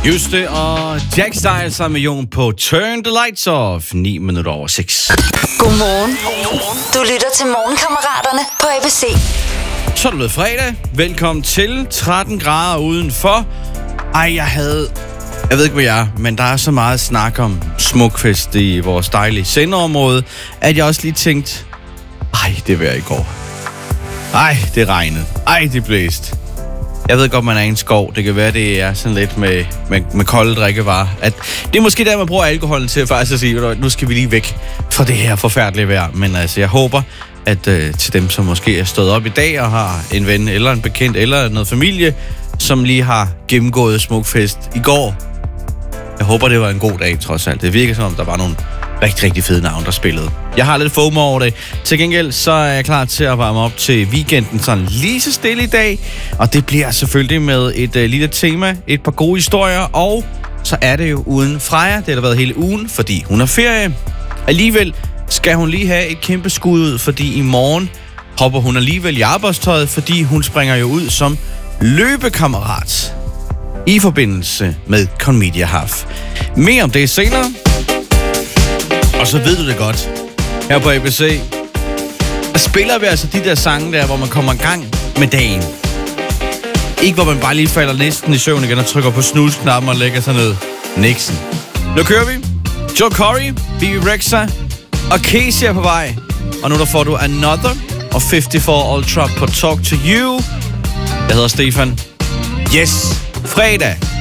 Just det, og Jack Styles sammen med Jon på Turn the Lights Off, 9 minutter over 6. Godmorgen. Du lytter til Morgenkammeraterne på ABC. Så er det blevet fredag. Velkommen til 13 grader udenfor. Jeg ved ikke, hvad jeg er, men der er så meget snak om Smukfest i vores dejlige sendeområde, at jeg også lige tænkte, det vejr i går. Det regnede. Det blæste. Jeg ved godt, man er i en skov. Det kan være, det er sådan lidt med kolde drikkevarer. At det er måske der, man bruger alkoholen til faktisk at sige, nu skal vi lige væk fra det her forfærdelige vejr. Men altså, jeg håber, at til dem, som måske er stået op i dag og har en ven eller en bekendt eller noget familie, som lige har gennemgået Smukfest i går. Jeg håber, det var en god dag, trods alt. Det virker som om, der var nogle rigtig, rigtig fede navne, der spillede. Jeg har lidt FOMO over det. Til gengæld, så er jeg klar til at varme op til weekenden sådan lige så stille i dag. Og det bliver selvfølgelig med et lille tema, et par gode historier, og så er det jo uden Freja. Det har der været hele ugen, fordi hun har ferie. Alligevel skal hun lige have et kæmpe skud ud, fordi i morgen hopper hun alligevel i arbejdstøjet, fordi hun springer jo ud som løbekammerat i forbindelse med Conmedia Half. Mere om det senere. Og så ved du det godt. Her på ABC, der spiller vi altså de der sange der, hvor man kommer i gang med dagen. Ikke hvor man bare lige falder næsten i søvn igen og trykker på snusknappen og lægger sig ned. Nixon. Nu kører vi. Joe Corey, Bebe Rexha og Casey er på vej. Og nu der får du Another og 54 Ultra på Talk to You. Jeg hedder Stefan. Yes, fredag.